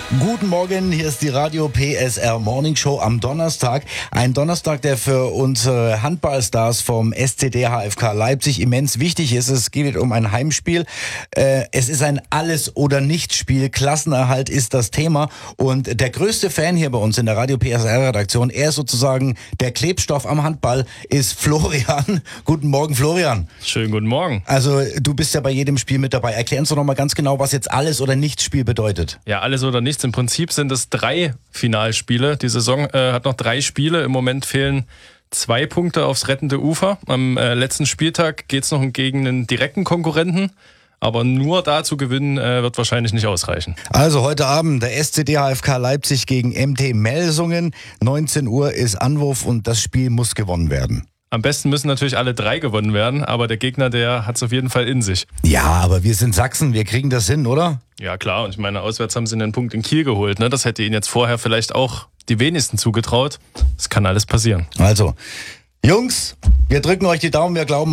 Guten Morgen, hier ist die Radio PSR Morning Show am Donnerstag. Ein Donnerstag, der für unsere Handballstars vom SCD HFK Leipzig immens wichtig ist. Es geht um ein Heimspiel. Es ist ein Alles-oder-Nichts-Spiel. Klassenerhalt ist das Thema. Und der größte Fan hier bei uns in der Radio PSR Redaktion, er ist sozusagen der Klebstoff am Handball, ist Florian. Guten Morgen, Florian. Schönen guten Morgen. Also du bist ja bei jedem Spiel mit dabei. Erklär uns doch nochmal ganz genau, was jetzt Alles-oder-Nichts-Spiel bedeutet. Ja, alles oder nichts. Im Prinzip sind es 3 Finalspiele. Die Saison hat noch 3 Spiele. Im Moment fehlen 2 Punkte aufs rettende Ufer. Am letzten Spieltag geht es noch gegen einen direkten Konkurrenten. Aber nur da zu gewinnen wird wahrscheinlich nicht ausreichen. Also heute Abend der SCD HFK Leipzig gegen MT Melsungen. 19 Uhr ist Anwurf und das Spiel muss gewonnen werden. Am besten müssen natürlich alle 3 gewonnen werden, aber der Gegner, der hat es auf jeden Fall in sich. Ja, aber wir sind Sachsen, wir kriegen das hin, oder? Ja klar, und ich meine, auswärts haben sie einen Punkt in Kiel geholt. Ne? Das hätte ihnen jetzt vorher vielleicht auch die wenigsten zugetraut. Das kann alles passieren. Also, Jungs, wir drücken euch die Daumen, wir glauben